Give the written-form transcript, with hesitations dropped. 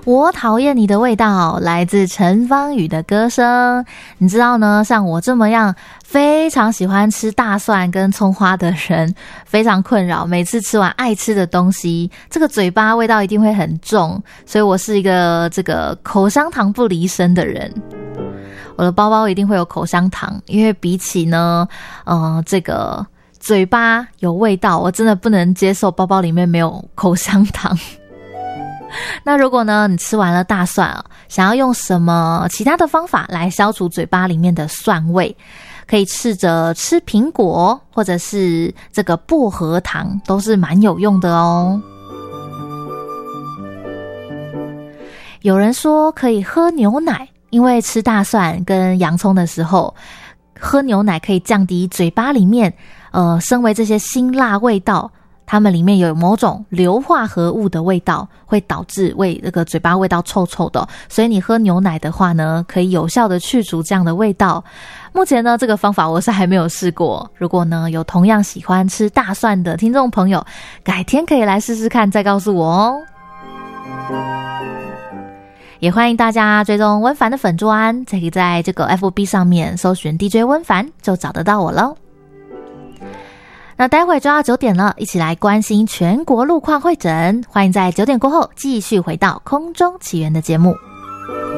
我讨厌你的味道，来自陈芳语的歌声。你知道呢，像我这么样非常喜欢吃大蒜跟葱花的人，非常困扰，每次吃完爱吃的东西，这个嘴巴味道一定会很重，所以我是一个这个口香糖不离身的人。我的包包一定会有口香糖，因为比起呢这个嘴巴有味道，我真的不能接受包包里面没有口香糖。那如果呢你吃完了大蒜想要用什么其他的方法来消除嘴巴里面的蒜味，可以试着吃苹果或者是这个薄荷糖，都是蛮有用的哦。有人说可以喝牛奶，因为吃大蒜跟洋葱的时候，喝牛奶可以降低嘴巴里面身为这些辛辣味道，它们里面有某种硫化合物的味道，会导致这个嘴巴味道臭臭的，所以你喝牛奶的话呢，可以有效的去除这样的味道。目前呢这个方法我是还没有试过，如果呢有同样喜欢吃大蒜的听众朋友，改天可以来试试看再告诉我哦。也欢迎大家追踪温凡的粉专，可以在这个 FB 上面搜寻 DJ 温凡就找得到我咯。那待会就要9点了，一起来关心全国路况会诊，欢迎在9点过后继续回到空中奇缘的节目。